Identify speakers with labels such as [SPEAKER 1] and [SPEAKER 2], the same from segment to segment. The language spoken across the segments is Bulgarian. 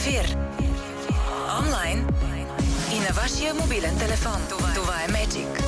[SPEAKER 1] ефир. Онлайн и на вашия мобилен телефон. Това е Magic.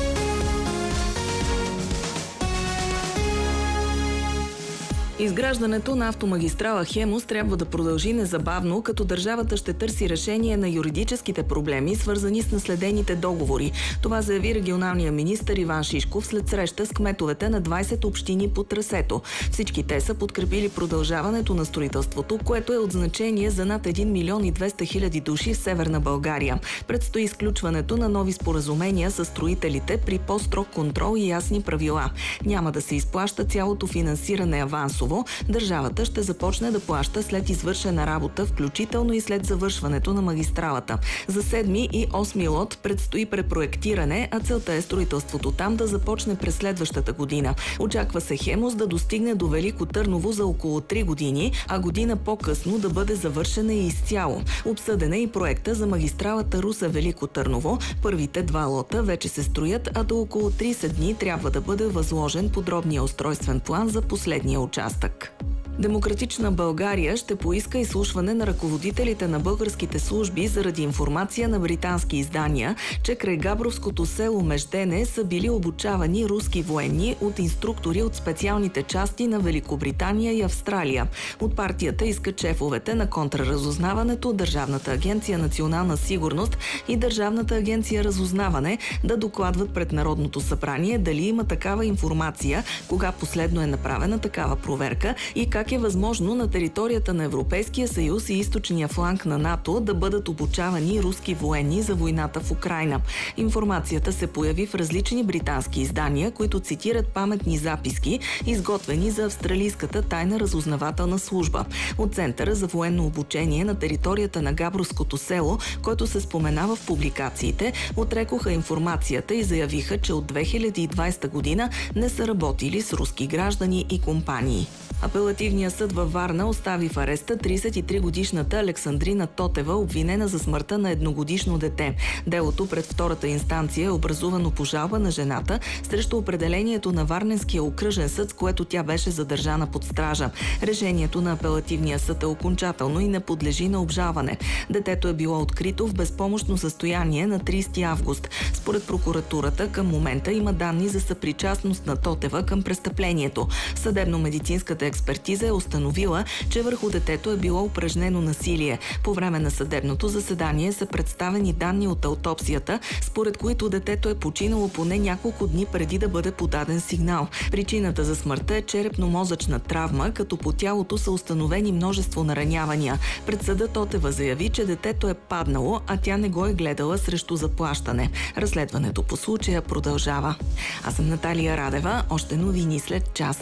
[SPEAKER 2] Изграждането на автомагистрала Хемус трябва да продължи незабавно, като държавата ще търси решение на юридическите проблеми, свързани с наследените договори. Това заяви регионалният министър Иван Шишков след среща с кметовете на 20 общини по трасето. Всички те са подкрепили продължаването на строителството, което е от значение за над 1 милион и 200 хиляди души в Северна България. Предстои изключването на нови споразумения с строителите при по-строг контрол и ясни правила. Няма да се изплаща цялото финансиране авансово. Държавата ще започне да плаща след извършена работа, включително и след завършването на магистралата. За 7 и 8 лот предстои препроектиране, а целта е строителството там да започне през следващата година. Очаква се Хемус да достигне до Велико Търново за около 3 години, а година по-късно да бъде завършена и изцяло. Обсъден е и проекта за магистралата Русе-Велико Търново. Първите 2 лота вече се строят, а до около 30 дни трябва да бъде възложен подробния устройствен план за последния участък. Демократична България ще поиска изслушване на ръководителите на българските служби заради информация на британски издания, че край Габровското село Междене са били обучавани руски военни от инструктори от специалните части на Великобритания и Австралия. От партията искат шефовете на контраразузнаването, Държавната агенция Национална сигурност и Държавната агенция Разузнаване да докладват пред Народното събрание дали има такава информация, кога последно е направена такава проверка и как е възможно на територията на Европейския съюз и източния фланг на НАТО да бъдат обучавани руски военни за войната в Украйна. Информацията се появи в различни британски издания, които цитират паметни записки, изготвени за австралийската тайна разузнавателна служба. От Центъра за военно обучение на територията на Габровското село, който се споменава в публикациите, отрекоха информацията и заявиха, че от 2020 година не са работили с руски граждани и компании. Апелативният съд във Варна остави в ареста 33-годишната Александрина Тотева, обвинена за смъртта на едногодишно дете. Делото пред втората инстанция е образувано по жалба на жената срещу определението на Варненския окръжен съд, с което тя беше задържана под стража. Решението на апелативния съд е окончателно и не подлежи на обжалване. Детето е било открито в безпомощно състояние на 30 август. Според прокуратурата към момента има данни за съпричастност на Тотева към престъплението. Съдебно-медицинската експертиза е установила, че върху детето е било упражнено насилие. По време на съдебното заседание са представени данни от аутопсията, според които детето е починало поне няколко дни преди да бъде подаден сигнал. Причината за смъртта е черепно-мозъчна травма, като по тялото са установени множество наранявания. Пред съда Тотева заяви, че детето е паднало, а тя не го е гледала срещу заплащане. Разследването по случая продължава. Аз съм Наталия Радева. Още новини след час.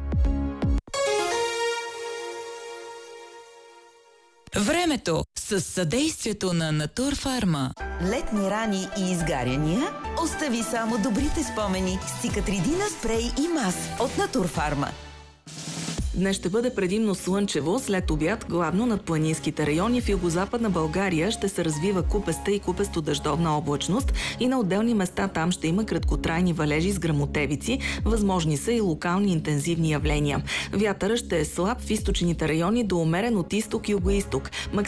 [SPEAKER 3] Времето с съдействието на Натурфарма.
[SPEAKER 4] Летни рани и изгаряния? Остави само добрите спомени с Циcatrидина спрей и мас от Натурфарма.
[SPEAKER 2] Днес ще бъде предимно слънчево, след обяд главно над планинските райони в югозападна България ще се развива купеста и купесто-дъждовна облачност и на отделни места там ще има краткотрайни валежи с гръмотевици, възможни са и локални интензивни явления. Вятърът ще е слаб в източните райони до умерен от изток и югоизток.